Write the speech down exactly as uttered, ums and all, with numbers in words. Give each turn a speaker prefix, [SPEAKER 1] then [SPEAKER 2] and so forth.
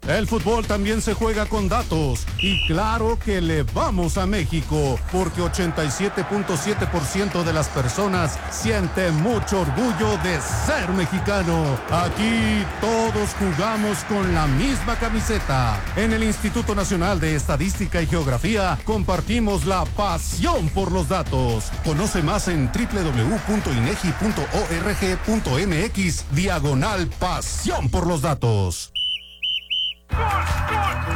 [SPEAKER 1] El fútbol también se juega con datos y claro que le vamos a México porque ochenta y siete punto siete por ciento de las personas siente mucho orgullo de ser mexicano. Aquí todos jugamos con la misma camiseta. En el Instituto Nacional de Estadística y Geografía compartimos la pasión por los datos. Conoce más en doble u doble u doble u punto inegi punto org punto mx diagonal pasión por los datos.